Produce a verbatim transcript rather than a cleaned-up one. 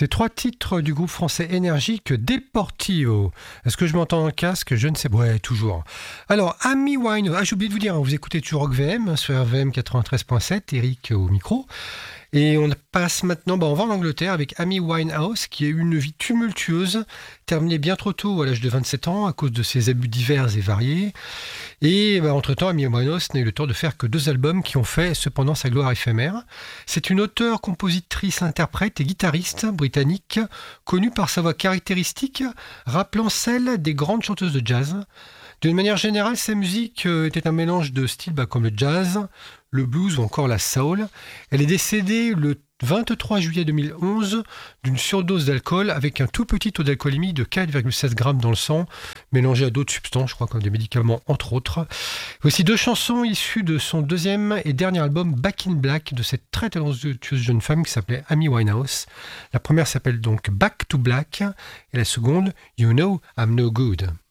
C'est trois titres du groupe français énergique Deportivo. Est-ce que je m'entends dans le casque? Je ne sais pas. Ouais, toujours. Alors, Amy Winehouse. Ah, j'ai oublié de vous dire, vous écoutez toujours Rock V M sur R V M quatre-vingt-treize point sept, Eric au micro. Et on passe maintenant, bah on va en Angleterre avec Amy Winehouse qui a eu une vie tumultueuse, terminée bien trop tôt à l'âge de vingt-sept ans à cause de ses abus divers et variés. Et bah, entre-temps, Amy Winehouse n'a eu le temps de faire que deux albums qui ont fait cependant sa gloire éphémère. C'est une auteure, compositrice, interprète et guitariste britannique, connue par sa voix caractéristique, rappelant celle des grandes chanteuses de jazz. D'une manière générale, sa musique était un mélange de styles bah, comme le jazz, le blues ou encore la soul. Elle est décédée le vingt-trois juillet deux mille onze d'une surdose d'alcool avec un tout petit taux d'alcoolémie de quatre virgule sept grammes dans le sang, mélangé à d'autres substances, je crois comme des médicaments entre autres. Voici deux chansons issues de son deuxième et dernier album Back in Black de cette très talentueuse jeune femme qui s'appelait Amy Winehouse. La première s'appelle donc Back to Black et la seconde You Know I'm No Good.